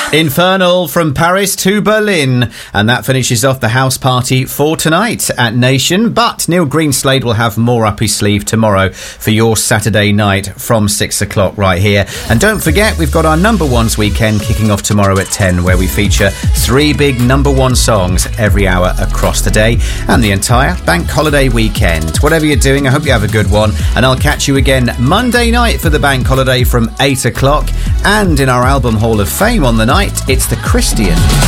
Infernal from Paris to Berlin. And that finishes off the house party for tonight at Nation. But Neil Greenslade will have more up his sleeve tomorrow for your Saturday night from 6 o'clock right here. And don't forget, we've got our number ones weekend kicking off tomorrow at 10, where we feature 3 big number one songs every hour across the day and the entire bank holiday weekend. Whatever you're doing, I hope you have a good one. And I'll catch you again Monday night for the bank holiday from 8 o'clock. And in our album Hall of Fame on the night, it's The Christian.